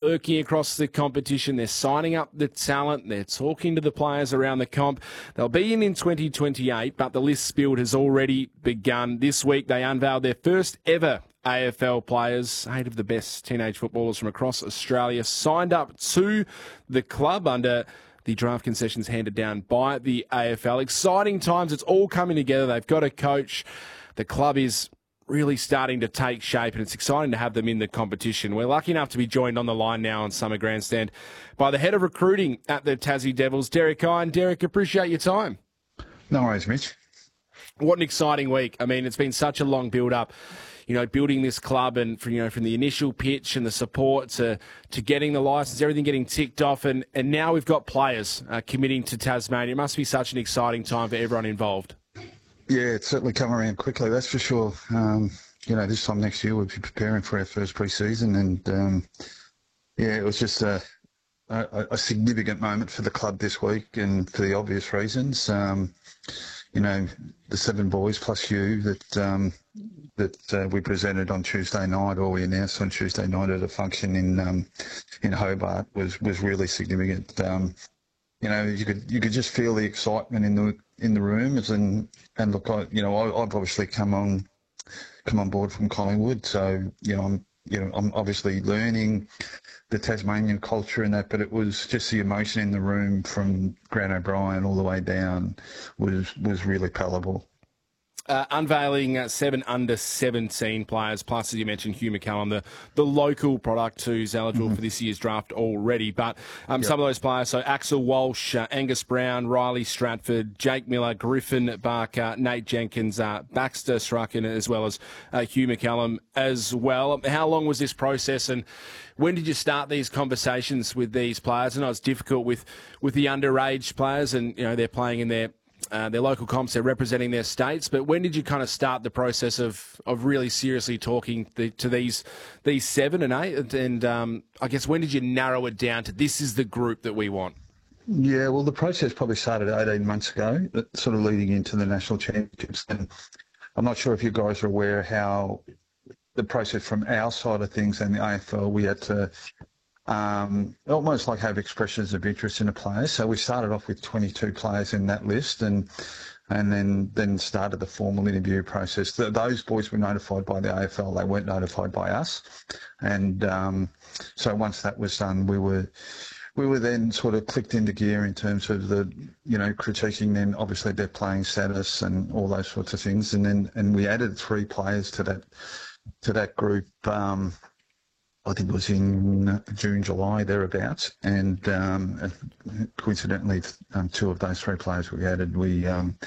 lurking across the competition. They're signing up the talent. They're talking to the players around the comp. They'll be in 2028, but the list build has already begun. This week, they unveiled their first ever AFL players. 8 of the best teenage footballers from across Australia signed up to the club under the draft concessions handed down by the AFL. Exciting times. It's all coming together. They've got a coach. The club is really starting to take shape, and it's exciting to have them in the competition. We're lucky enough to be joined on the line now on Summer Grandstand by the head of recruiting at the Tassie Devils, Derek Hine. Derek, appreciate your time. No worries, Mitch. What an exciting week. I mean, it's been such a long build-up, building this club, and from the initial pitch and the support to getting the licence, everything getting ticked off, and now we've got players committing to Tasmania. It must be such an exciting time for everyone involved. Yeah, it's certainly come around quickly, that's for sure. This time next year we'll be preparing for our first pre-season, and it was just a significant moment for the club this week, and for the obvious reasons. The 7 boys plus you that we presented on Tuesday night, or we announced on Tuesday night at a function in Hobart was really significant. You could just feel the excitement in the rooms, and look, I've obviously come on board from Collingwood, so I'm obviously learning the Tasmanian culture and that, but it was just the emotion in the room from Grant O'Brien all the way down was really palpable. Unveiling 7 under-17 players, plus, as you mentioned, Hugh McCallum, the local product who's eligible for this year's draft already. But some of those players, so Axel Walsh, Angus Brown, Riley Stratford, Jake Miller, Griffin Barker, Nate Jenkins, Baxter Strachan, as well as Hugh McCallum as well. How long was this process, and when did you start these conversations with these players? I know it's difficult with the underage players, and they're playing in their local comps, they're representing their states. But when did you kind of start the process of really seriously talking to these 7 and 8? And I guess when did you narrow it down to this is the group that we want? Yeah, well, the process probably started 18 months ago, sort of leading into the national championships. And I'm not sure if you guys are aware how the process from our side of things and the AFL, we had to almost like have expressions of interest in a player. So we started off with 22 players in that list, and then started the formal interview process. Those boys were notified by the AFL. They weren't notified by us. And so once that was done, we were then sort of clicked into gear in terms of the, critiquing then obviously their playing status and all those sorts of things. And we added 3 players to that group. I think it was in June, July, thereabouts, and coincidentally, 2 of those 3 players we added, we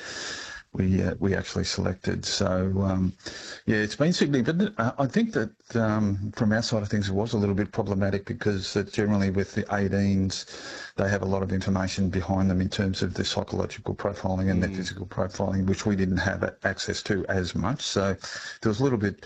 actually selected. So, it's been significant. I think that from our side of things, it was a little bit problematic because generally with the 18s, they have a lot of information behind them in terms of the psychological profiling and their physical profiling, which we didn't have access to as much. So there was a little bit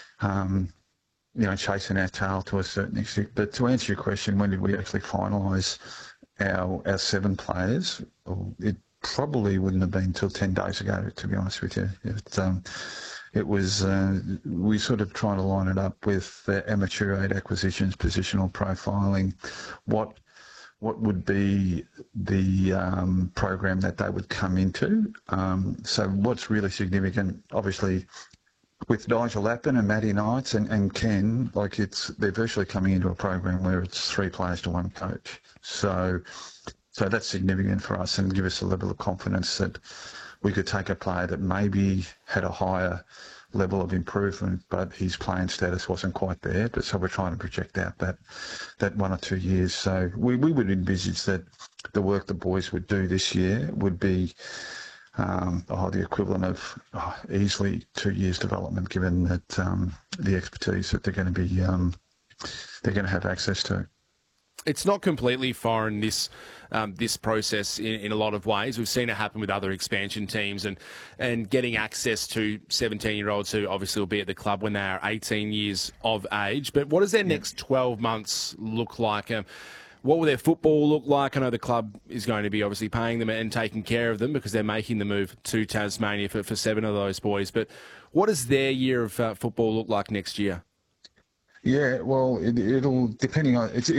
chasing our tail to a certain extent. But to answer your question, when did we actually finalise our 7 players? It probably wouldn't have been until 10 days ago, to be honest with you. It was, we sort of trying to line it up with amateur aid acquisitions, positional profiling, what would be the program that they would come into. So what's really significant, obviously, with Nigel Lappin and Matty Knights and Ken, they're virtually coming into a program where it's 3 players to 1 coach. So that's significant for us and give us a level of confidence that we could take a player that maybe had a higher level of improvement, but his playing status wasn't quite there. But so we're trying to project out that 1 or 2 years. So we would envisage that the work the boys would do this year would be the equivalent of easily 2 years development, given that the expertise that they're going to have access to. It's not completely foreign, this process in a lot of ways. We've seen it happen with other expansion teams and getting access to 17-year-olds who obviously will be at the club when they are 18 years of age. But what does their next 12 months look like? What will their football look like? I know the club is going to be obviously paying them and taking care of them because they're making the move to Tasmania for 7 of those boys. But what does their year of football look like next year? Yeah, well, it'll depending on